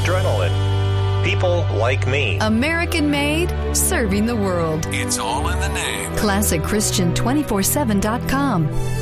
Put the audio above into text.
adrenaline. People like me. American made, serving the world. It's all in the name. ClassicChristian247.com.